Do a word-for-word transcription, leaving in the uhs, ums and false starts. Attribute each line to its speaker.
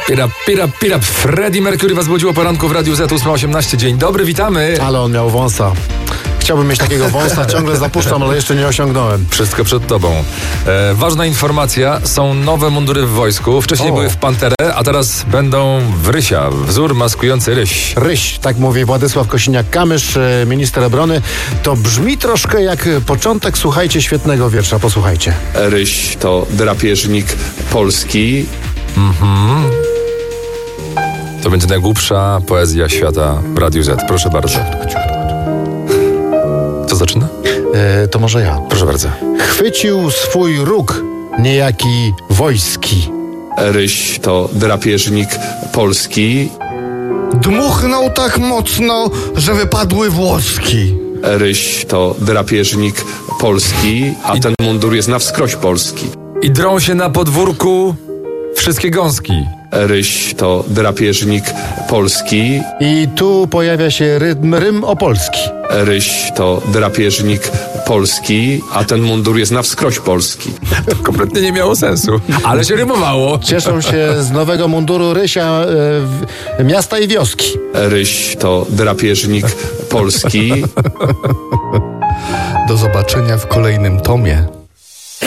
Speaker 1: Pira, pira, pira. Freddie Mercury was budziło poranku w Radiu Z ósma osiemnaście. Dzień dobry, witamy.
Speaker 2: Ale on miał wąsa. Chciałbym mieć takiego wąsa, ciągle zapuszczam, ale jeszcze nie osiągnąłem.
Speaker 1: Wszystko przed tobą. E, ważna informacja, są nowe mundury w wojsku. Wcześniej
Speaker 2: O.
Speaker 1: były w Panterę, a teraz będą w Rysia. Wzór maskujący ryś.
Speaker 2: Ryś, tak mówi Władysław Kosiniak-Kamysz, minister obrony. To brzmi troszkę jak początek, słuchajcie, świetnego wiersza. Posłuchajcie.
Speaker 3: Ryś to drapieżnik polski.
Speaker 1: Mhm. To będzie najgłupsza poezja świata w Radiu Z. Proszę bardzo. Co zaczyna?
Speaker 2: E, to może ja.
Speaker 1: Proszę bardzo.
Speaker 2: Chwycił swój róg niejaki wojski.
Speaker 3: Ryś to drapieżnik polski.
Speaker 4: Dmuchnął tak mocno, że wypadły włoski.
Speaker 3: Ryś to drapieżnik polski, a
Speaker 1: I-
Speaker 3: ten mundur jest na wskroś polski.
Speaker 1: I drą się na podwórku wszystkie gąski.
Speaker 3: Ryś to drapieżnik polski.
Speaker 2: I tu pojawia się rym, rym opolski.
Speaker 3: Ryś to drapieżnik polski, a ten mundur jest na wskroś polski.
Speaker 1: To kompletnie nie miało sensu. Ale się rymowało.
Speaker 2: Cieszą się z nowego munduru Rysia e, w, miasta i wioski.
Speaker 3: Ryś to drapieżnik polski.
Speaker 4: Do zobaczenia w kolejnym tomie.